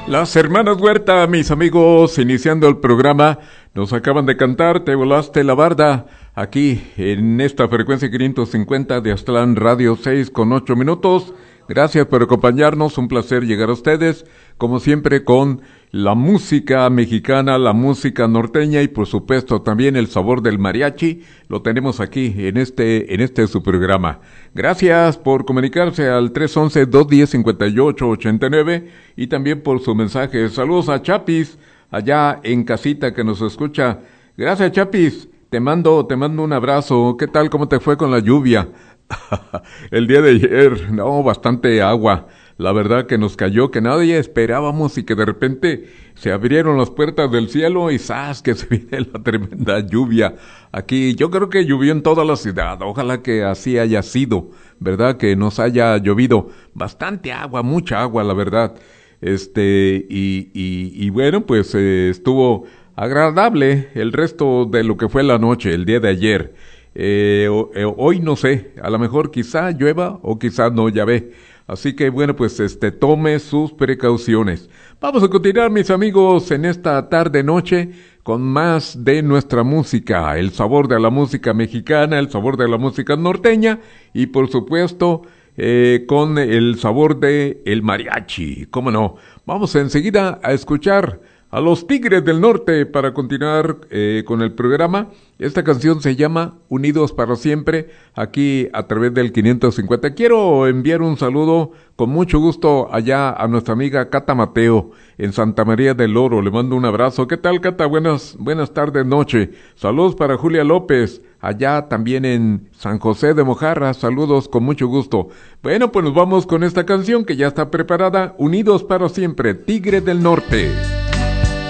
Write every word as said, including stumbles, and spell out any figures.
Las hermanas Huerta, mis amigos, iniciando el programa, nos acaban de cantar Te volaste la barda, aquí en esta frecuencia quinientos cincuenta de Aztlán Radio, seis con ocho minutos. Gracias por acompañarnos, un placer llegar a ustedes, como siempre con la música mexicana, la música norteña y por supuesto también el sabor del mariachi, lo tenemos aquí en este, en este su programa. Gracias por comunicarse al tres once, dos diez, cincuenta y ocho ochenta y nueve y también por su mensaje. Saludos a Chapis, allá en casita que nos escucha. Gracias, Chapis, te mando, te mando un abrazo. ¿Qué tal? ¿Cómo te fue con la lluvia? El día de ayer, no, bastante agua, la verdad que nos cayó, que nadie esperábamos y que de repente se abrieron las puertas del cielo y ¡zas! Que se viene la tremenda lluvia. Aquí yo creo que llovió en toda la ciudad, ojalá que así haya sido, ¿verdad? Que nos haya llovido bastante agua, mucha agua, la verdad. Este, y, y, y bueno, pues eh, estuvo agradable el resto de lo que fue la noche, el día de ayer. Eh, eh, hoy no sé, a lo mejor quizá llueva o quizá no, ya ve. Así que bueno, pues este tome sus precauciones. Vamos a continuar, mis amigos, en esta tarde noche con más de nuestra música, el sabor de la música mexicana, el sabor de la música norteña y por supuesto eh, con el sabor de el mariachi. ¿Cómo no? Vamos enseguida a escuchar a los Tigres del Norte para continuar eh, con el programa. Esta canción se llama Unidos para Siempre, aquí a través del quinientos cincuenta. Quiero enviar un saludo con mucho gusto allá a nuestra amiga Cata Mateo en Santa María del Oro. Le mando un abrazo. ¿Qué tal, Cata? Buenas, buenas tardes, noche. Saludos para Julia López, allá también en San José de Mojarra. Saludos con mucho gusto. Bueno, pues nos vamos con esta canción que ya está preparada. Unidos para Siempre, Tigres del Norte.